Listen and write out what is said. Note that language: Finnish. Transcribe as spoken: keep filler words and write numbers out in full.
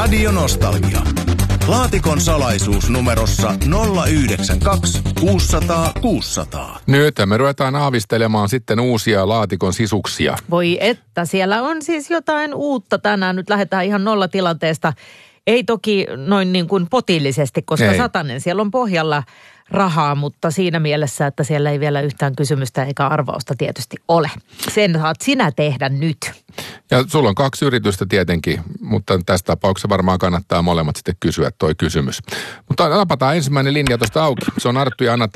Radio Nostalgia. Laatikon salaisuus numerossa nolla yhdeksän kaksi kuusisataa kuusisataa. Nyt me ruvetaan aavistelemaan sitten uusia laatikon sisuksia. Voi että, siellä on siis jotain uutta tänään. Nyt lähdetään ihan nollatilanteesta. Ei toki noin niin kuin potillisesti, koska ei. Satanen siellä on pohjalla rahaa, mutta siinä mielessä, että siellä ei vielä yhtään kysymystä eikä arvausta tietysti ole. Sen saat sinä tehdä nyt. Ja sulla on kaksi yritystä tietenkin, mutta tässä tapauksessa varmaan kannattaa molemmat sitten kysyä toi kysymys. Mutta napataan ensimmäinen linja tuosta auki. Se on Arttu ja Anna